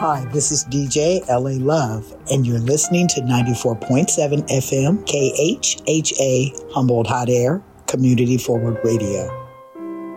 Hi, this is DJ LA Love, and you're listening to 94.7 FM KHHA Humboldt Hot Air Community Forward Radio.